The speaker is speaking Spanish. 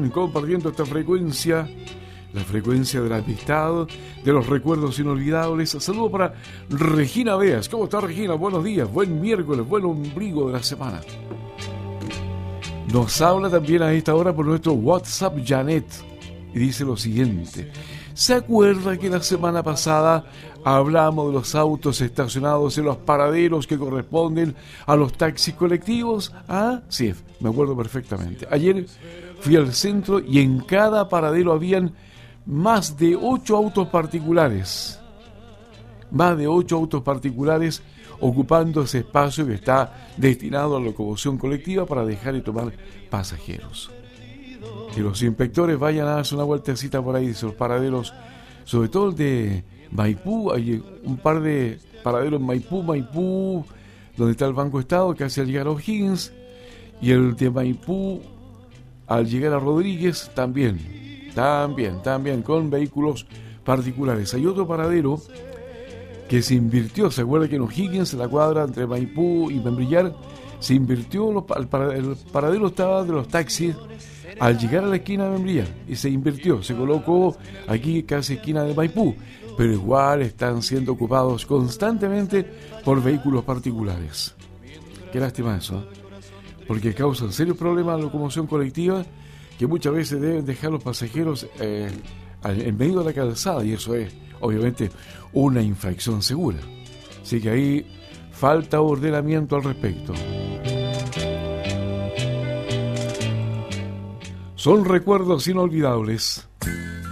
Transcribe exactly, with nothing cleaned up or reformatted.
están compartiendo esta frecuencia, la frecuencia de la amistad, de los recuerdos inolvidables. Saludo para Regina Beas. ¿Cómo está, Regina? Buenos días, buen miércoles, buen ombligo de la semana. Nos habla también a esta hora por nuestro WhatsApp Janet y dice lo siguiente: ¿se acuerda que la semana pasada hablamos de los autos estacionados en los paraderos que corresponden a los taxis colectivos? Ah, sí, me acuerdo perfectamente. Ayer fui al centro y en cada paradero habían más de ocho autos particulares. Más de ocho autos particulares ocupando ese espacio que está destinado a la locomoción colectiva para dejar y tomar pasajeros. Que los inspectores vayan a darse una vueltecita por ahí de esos paraderos, sobre todo el de Maipú. Hay un par de paraderos en Maipú, Maipú, donde está el Banco Estado, casi al llegar a O'Higgins, y el de Maipú al llegar a Rodríguez también, también, también con vehículos particulares. Hay otro paradero que se invirtió, ¿se acuerda que en O'Higgins, en la cuadra entre Maipú y Membrillar, se invirtió, los, el paradero estaba de los taxis al llegar a la esquina de Membrillar, y se invirtió, se colocó aquí casi esquina de Maipú, pero igual están siendo ocupados constantemente por vehículos particulares. Qué lástima eso, ¿eh? Porque causan serios problemas a la locomoción colectiva, que muchas veces deben dejar los pasajeros eh, en medio de la calzada, y eso es obviamente una infracción segura. Así que ahí falta ordenamiento al respecto. Son recuerdos inolvidables.